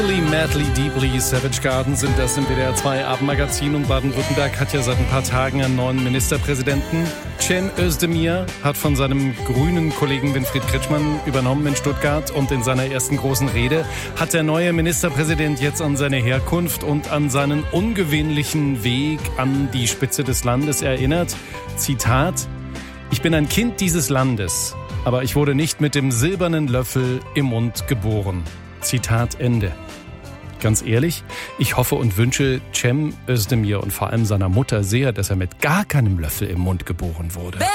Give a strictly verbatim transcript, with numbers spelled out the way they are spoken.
Madly Deeply Savage Garden sind das im W D R zwei Abendmagazin, und Baden-Württemberg hat ja seit ein paar Tagen einen neuen Ministerpräsidenten. Cem Özdemir hat von seinem grünen Kollegen Winfried Kretschmann übernommen in Stuttgart, und in seiner ersten großen Rede hat der neue Ministerpräsident jetzt an seine Herkunft und an seinen ungewöhnlichen Weg an die Spitze des Landes erinnert. Zitat: Ich bin ein Kind dieses Landes, aber ich wurde nicht mit dem silbernen Löffel im Mund geboren. Zitat Ende. Ganz ehrlich, ich hoffe und wünsche Cem Özdemir und vor allem seiner Mutter sehr, dass er mit gar keinem Löffel im Mund geboren wurde.